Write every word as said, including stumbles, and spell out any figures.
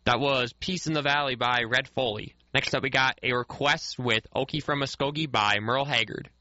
That was Peace in the Valley by Red Foley. Next up, we got A Request with Okie from Muskogee by Merle Haggard.